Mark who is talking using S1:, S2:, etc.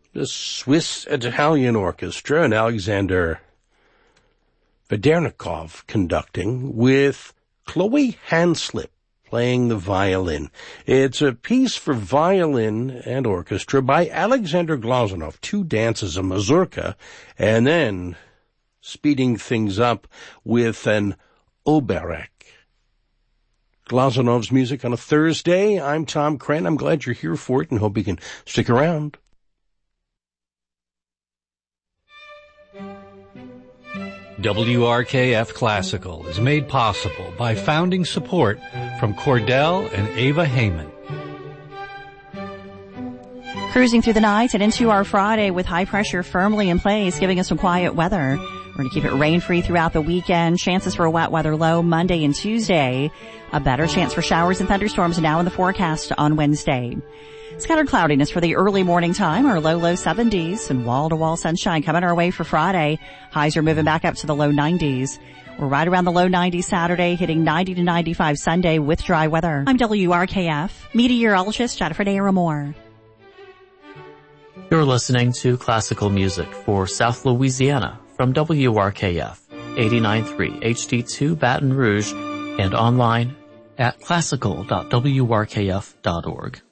S1: the Swiss Italian Orchestra and Alexander Vedernikov conducting with Chloe Hanslip playing the violin. It's a piece for violin and orchestra by Alexander Glazunov, two dances, a mazurka, and then speeding things up with an oberek. Glazunov's music on a Thursday. I'm Tom Kren. I'm glad you're here for it and hope you can stick around.
S2: WRKF Classical is made possible by founding support from Cordell and Ava Heyman.
S3: Cruising through the night and into our Friday with high pressure firmly in place, giving us some quiet weather. We're going to keep it rain-free throughout the weekend. Chances for a wet weather low Monday and Tuesday. A better chance for showers and thunderstorms now in the forecast on Wednesday. Scattered cloudiness for the early morning time, our low 70s, and wall-to-wall sunshine coming our way for Friday. Highs are moving back up to the low 90s. We're right around the low 90s Saturday, hitting 90 to 95 Sunday with dry weather. I'm WRKF meteorologist Jennifer Naramore.
S4: You're listening to classical music for South Louisiana from WRKF 89.3 HD2 Baton Rouge and online at classical.wrkf.org.